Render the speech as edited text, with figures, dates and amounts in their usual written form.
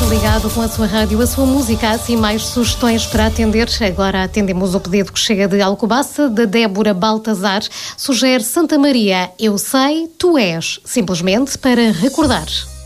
ligado com a sua rádio, a sua música. Há assim mais sugestões para atender. Agora atendemos o pedido que chega de Alcobaça, de Débora Baltazar. Sugere Santa Maria, Eu Sei, Tu És. Simplesmente para recordar.